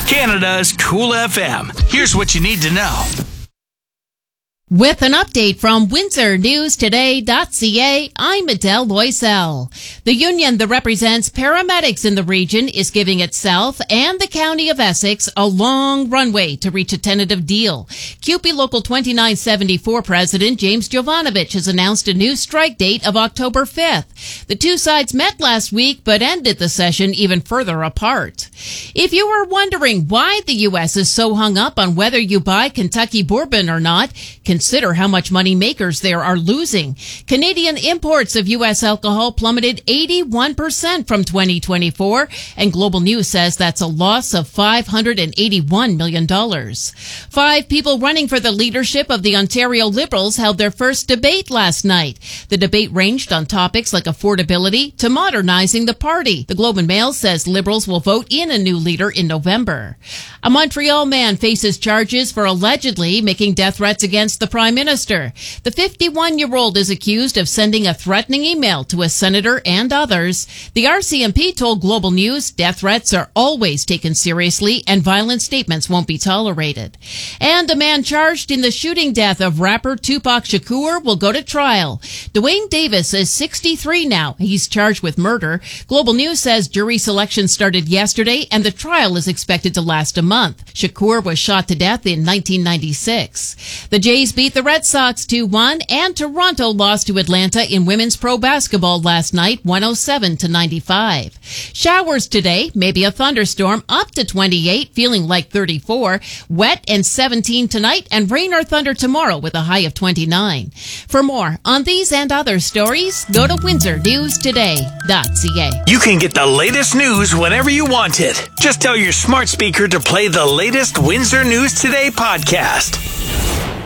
Canada's Cool FM. Here's what you need to know. With an update from WindsorNewsToday.ca, I'm Adele Loisel. The union that represents paramedics in the region is giving itself and the County of Essex a long runway to reach a tentative deal. CUPE Local 2974 President James Jovanovic has announced a new strike date of October 5th. The two sides met last week but ended the session even further apart. If you were wondering why the U.S. is so hung up on whether you buy Kentucky bourbon or not, consider how much money makers there are losing. Canadian imports of U.S. alcohol plummeted 81% from 2024, and Global News says that's a loss of $581 million. 5 people running for the leadership of the Ontario Liberals held their first debate last night. The debate ranged on topics like affordability to modernizing the party. The Globe and Mail says Liberals will vote in a new leader in November. A Montreal man faces charges for allegedly making death threats against the Prime Minister. The 51-year-old is accused of sending a threatening email to a senator and others. The RCMP told Global News death threats are always taken seriously and violent statements won't be tolerated. And a man charged in the shooting death of rapper Tupac Shakur will go to trial. Dwayne Davis is 63 now. He's charged with murder. Global News says jury selection started yesterday and the trial is expected to last a month. Shakur was shot to death in 1996. The Jays beat the Red Sox 2-1, and Toronto lost to Atlanta in women's pro basketball last night, 107-95. Showers today, maybe a thunderstorm, up to 28, feeling like 34. Wet and 17 tonight, and rain or thunder tomorrow with a high of 29. For more on these and other stories, go to WindsorNewsToday.ca. You can get the latest news whenever you want it. Just tell your smart speaker to play the latest Windsor News Today podcast.